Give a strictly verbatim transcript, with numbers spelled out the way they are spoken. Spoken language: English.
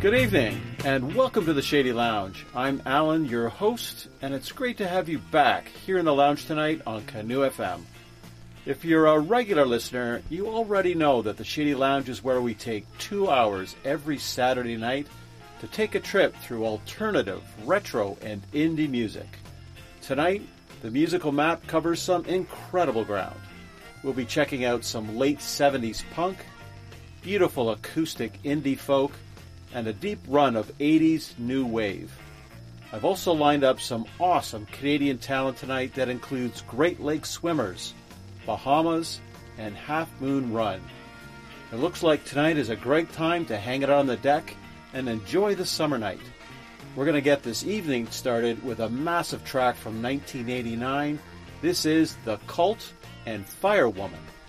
Good evening, and welcome to the Shady Lounge. I'm Alan, your host, and it's great to have you back here in the lounge tonight on Canoe F M. If you're a regular listener, you already know that the Shady Lounge is where we take two hours every Saturday night to take a trip through alternative, retro, and indie music. Tonight, the musical map covers some incredible ground. We'll be checking out some late seventies punk, beautiful acoustic indie folk, and a deep run of eighties new wave. I've also lined up some awesome Canadian talent tonight that includes Great Lake Swimmers, Bahamas, and Half Moon Run. It looks like tonight is a great time to hang it on the deck and enjoy the summer night. We're going to get this evening started with a massive track from nineteen eighty-nine. This is The Cult and Firewoman.